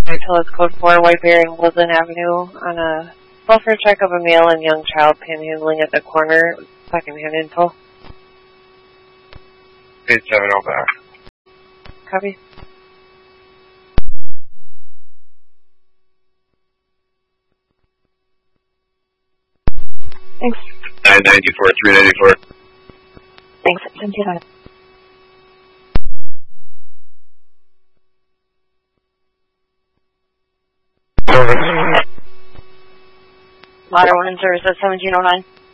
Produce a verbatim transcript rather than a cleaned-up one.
Tolis Code four, White Bear and Woodland Avenue on a welfare check of a male and young child panhandling at the corner. Second-hand info. eight seven oh back. Copy. Thanks. nine ninety-four, three ninety-four. Thanks. seventeen hundred. Modern Women's Service at seventeen oh nine.